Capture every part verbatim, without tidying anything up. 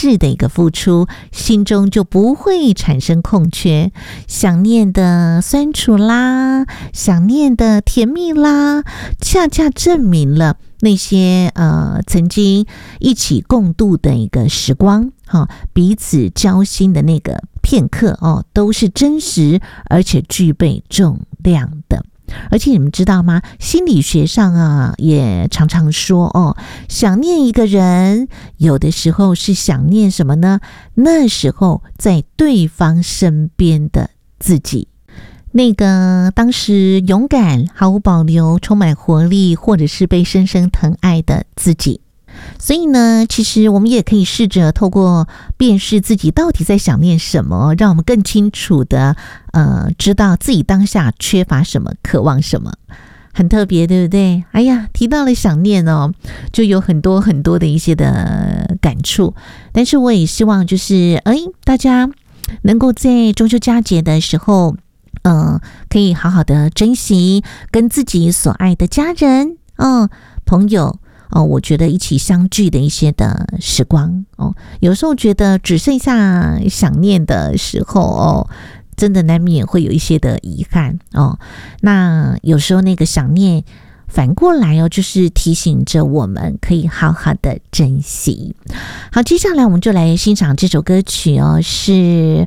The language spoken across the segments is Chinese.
挚的一个付出，心中就不会产生空缺。想念的酸楚啦，想念的甜蜜啦，恰恰证明了那些呃曾经一起共度的一个时光，哈、哦，彼此交心的那个片刻哦，都是真实而且具备重量的。而且你们知道吗？心理学上啊，也常常说哦，想念一个人，有的时候是想念什么呢？那时候在对方身边的自己，那个当时勇敢、毫无保留、充满活力，或者是被深深疼爱的自己。所以呢，其实我们也可以试着透过辨识自己到底在想念什么，让我们更清楚的呃知道自己当下缺乏什么，渴望什么。很特别，对不对？哎呀，提到了想念哦，就有很多很多的一些的感触。但是我也希望就是哎，大家能够在中秋佳节的时候嗯、呃，可以好好的珍惜跟自己所爱的家人嗯、呃、朋友哦，我觉得一起相聚的一些的时光哦，有时候觉得只剩下想念的时候哦，真的难免会有一些的遗憾哦。那有时候那个想念反过来哦，就是提醒着我们可以好好的珍惜。好，接下来我们就来欣赏这首歌曲哦，是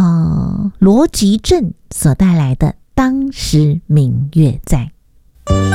呃罗吉正所带来的《当时明月在》。